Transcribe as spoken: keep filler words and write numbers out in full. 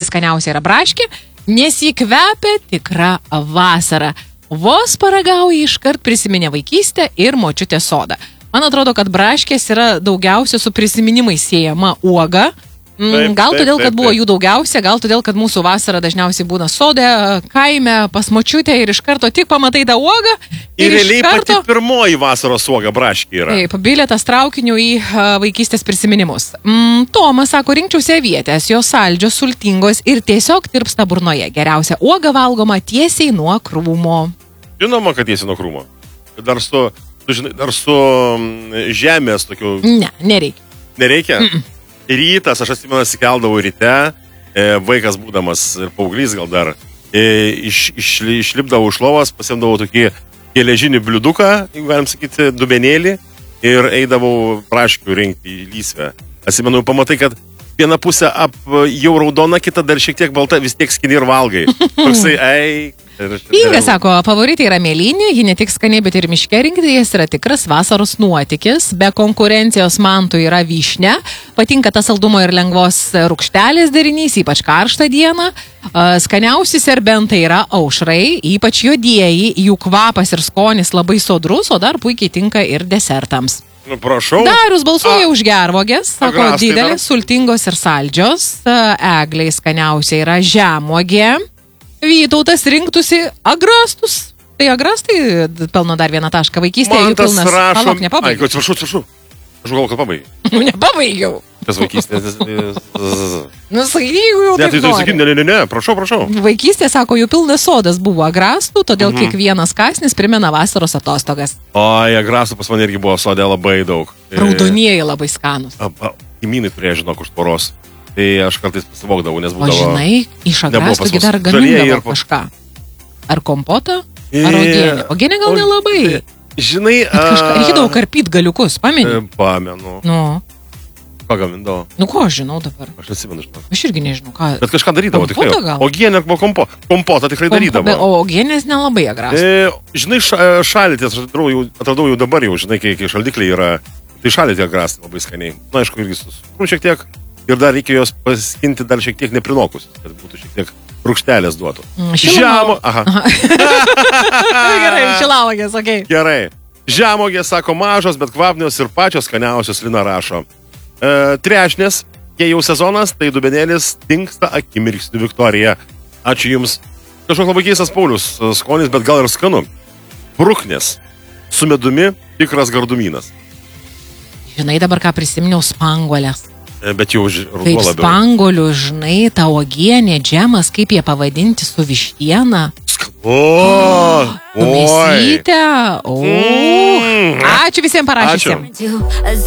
skaniausia yra braškė, nes jį kvepia tikra vasara. Vos paragauja, iškart prisiminė vaikystę ir močiutės sodą. Man atrodo, kad braškės yra daugiausia su prisiminimais siejama uoga. Taip, gal todėl, kad buvo jų daugiausia, gal todėl, kad mūsų vasara dažniausiai būna sode, kaime, pas močiutę ir iš karto tik pamatai tą uogą. Ir, ir realiai karto... pati pirmoji vasaros uoga braškė yra. Taip, bilietas traukiniu į uh, vaikystės prisiminimus. Mm, Tomas sako, rinkčiausi avietės, jos saldžios, sultingos ir tiesiog tirpsta burnoje. Geriausia uoga valgoma tiesiai nuo krūmo. Žinoma, kad tiesiai nuo krūmo. Dar su, tu žinai, dar su žemės tokiu... Ne, nereikia. Nereikia? Mm -mm. Rytas, aš atsimenu, sikeldavau ryte, e, vaikas būdamas ir paauglys gal dar, e, iš, iš, išlipdavau iš lovos, pasiimdavau tokį geležinį bliuduką, jeigu galim sakyti, dubenėlį, ir eidavau braškių rinkti į lysvę. Atsimenu, pamatai, kad viena pusė ap, jau raudona, kita dar šiek tiek balta, vis tiek skini ir valgai. Toksai, ei... Inga sako, favoritai yra mėlynė, ji ne tik skaniai, bet ir miške rinkti, jis yra tikras vasaros nuotykis, be konkurencijos mantų yra vyšnia, patinka tas saldumo ir lengvos rūgštelės derinys, ypač karštą dieną, skaniausi serbentai yra aušrai, ypač juodieji, jų kvapas ir skonis labai sodrus, o dar puikiai tinka ir desertams. Nu, prašau. Darius balsuoja už gervogės, sako, didelės, sultingos ir saldžios, egliai skaniausia yra žemuogė. Vytautas rinktųsi agrastus. Tai agrastai pelno dar vieną tašką. Vaikystėje jų pilnas. Rašom... Palauk, nepabaigiau. Ai, atsiprašau, atsiprašau. Aš galvoju, kad pabaigiau. Nu, nepabaigiau. Tas vaikystės. Nu, sakai, jeigu jau ne, taip tai sakyk, ne, ne, ne, ne, prašau, prašau. Vaikystė, sako, jų pilnas sodas buvo agrastų, todėl mhm. kiekvienas kąsnis primena vasaros atostogas. Oi, agrastų pas mane irgi buvo sode labai daug. Raudonieji labai skanus. Kaimynai turėjo, žinok, už tvoros. Tai aš kartais pasivogdavau, nes būdavo... O žinai, iš agrastų dar gamindavo kažką. Ar kompotą, ar ogienę. Ogienę gal nelabai. Žinai... Kažką, reikėdavo karpyt galiukus, pameni? Pamenu. Nu. Ką gamindavo? Nu, ko aš žinau dabar? Aš atsimenu, žinau. Aš irgi nežinau, ką... Bet kažką darydavo tikrai. Kompotą gal? Ogienę arba kompo. Kompotą tikrai darydavo. O ogienės nelabai agrastų. E, žinai, šaldytės, aš atradau jau, atradau jau dabar jau, žinai, kai, kai šaldikliai yra, tai šaldyti agrastų labai skaniai. Na, aišku, irgi su šiek tiek. Ir dar reikia jos paskinti dar šiek tiek neprinokus, kad būtų šiek tiek rūgštelės duotų. Žemo... Aha. Gerai, šilavogės, okei. Okay. Gerai. Žemogės, sako, mažos, bet kvapnios ir pačios skaniausios, Lina rašo. E, trešnės, jei jau sezonas, tai dubenėlis dingsta akimirksniu Viktorija. Ačiū Jums. Kažkoks labai keistas Paulius skonis, bet gal ir skanu. Bruknės. Su medumi tikras gardumynas. Žinai dabar, ką prisiminiau, spanguolės. Bet jau ruduo kaip labiau. Spanguolių, žinai, ta uogienė, džemas, kaip jie pavadinti su vištiena. O, mėsytė. O. Mm. Ačiū visiems parašysiems.